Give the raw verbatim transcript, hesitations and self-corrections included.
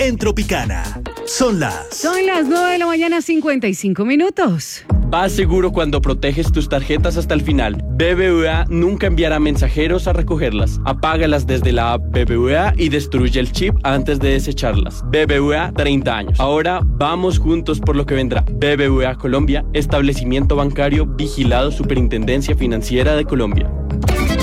en Tropicana. Son las... Son las nueve de la mañana, cincuenta y cinco minutos. Vas seguro cuando proteges tus tarjetas hasta el final. B B V A nunca enviará mensajeros a recogerlas. Apágalas desde la app B B V A y destruye el chip antes de desecharlas. B B V A, treinta años. Ahora vamos juntos por lo que vendrá. B B V A Colombia, establecimiento bancario vigilado Superintendencia Financiera de Colombia.